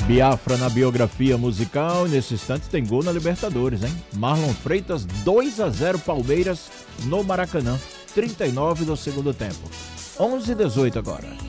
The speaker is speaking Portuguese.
Biafra na biografia musical. Nesse instante tem gol na Libertadores, hein? Marlon Freitas, 2-0 Palmeiras no Maracanã. 39 do segundo tempo. 11:18 agora.